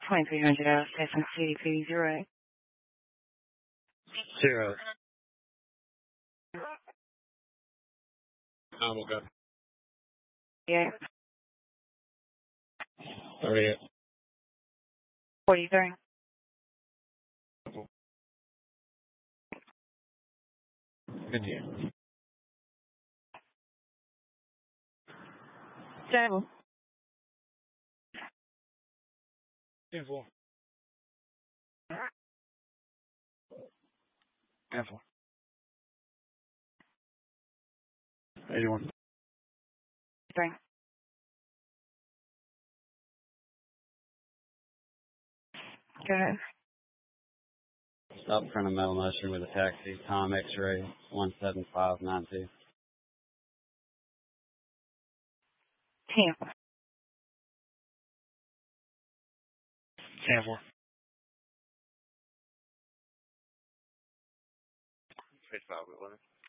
2300 out of Station CDP 08. 0. Okay. Yeah. 38. 43. Good deal. Stable. 10-4. 10-4. 81. 3. Go ahead. Stop in front of Metal Motion with a taxi. Tom X-ray 17592. 10. 10-4. 55, 11.